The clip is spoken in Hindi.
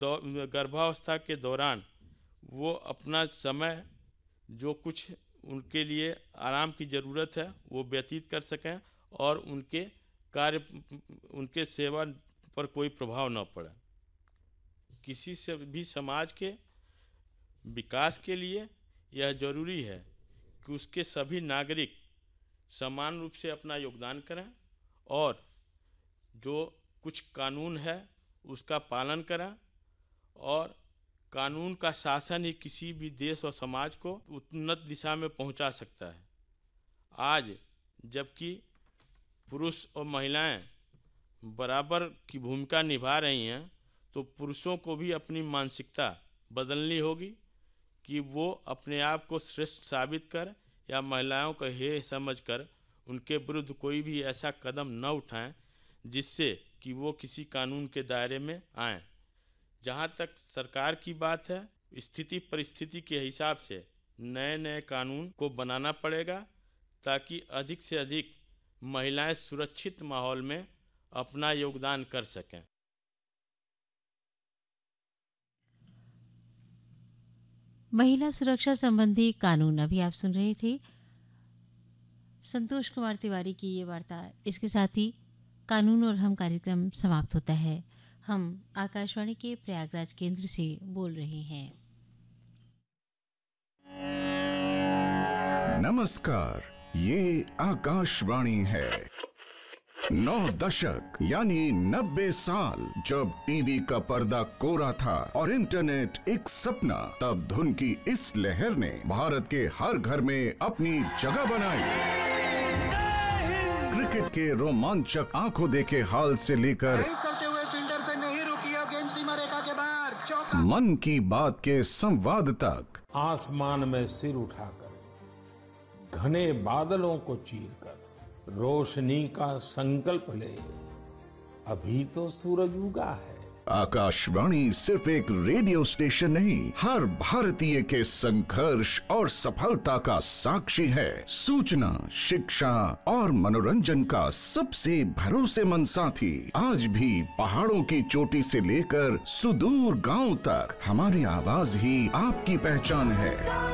गर्भावस्था के दौरान वो अपना समय जो कुछ उनके लिए आराम की ज़रूरत है वो व्यतीत कर सकें और उनके सेवा पर कोई प्रभाव न पड़े। किसी से भी समाज के विकास के लिए यह जरूरी है कि उसके सभी नागरिक समान रूप से अपना योगदान करें और जो कुछ कानून है उसका पालन करें, और कानून का शासन ही किसी भी देश और समाज को उन्नत दिशा में पहुंचा सकता है। आज जबकि पुरुष और महिलाएं बराबर की भूमिका निभा रही हैं, तो पुरुषों को भी अपनी मानसिकता बदलनी होगी कि वो अपने आप को श्रेष्ठ साबित कर या महिलाओं को हे समझकर उनके विरुद्ध कोई भी ऐसा कदम न उठाएं जिससे कि वो किसी कानून के दायरे में आएं। जहाँ तक सरकार की बात है, स्थिति परिस्थिति के हिसाब से नए नए कानून को बनाना पड़ेगा ताकि अधिक से अधिक महिलाएं सुरक्षित माहौल में अपना योगदान कर सकें। महिला सुरक्षा संबंधी कानून अभी आप सुन रहे थे संतोष कुमार तिवारी की ये वार्ता। इसके साथ ही कानून और हम कार्यक्रम समाप्त होता है। हम आकाशवाणी के प्रयागराज केंद्र से बोल रहे हैं। नमस्कार, ये आकाशवाणी है। 9 दशक यानी 90 साल जब टीवी का पर्दा कोरा था और इंटरनेट एक सपना, तब धुन की इस लहर ने भारत के हर घर में अपनी जगह बनाई। क्रिकेट के रोमांचक आंखों देखे हाल से लेकर मन की बात के संवाद तक, आसमान में सिर उठाकर घने बादलों को चीरकर रोशनी का संकल्प ले, अभी तो सूरज उगा है। आकाशवाणी सिर्फ एक रेडियो स्टेशन नहीं, हर भारतीय के संघर्ष और सफलता का साक्षी है। सूचना, शिक्षा और मनोरंजन का सबसे भरोसेमंद साथी। आज भी पहाड़ों की चोटी से लेकर सुदूर गांव तक हमारी आवाज ही आपकी पहचान है।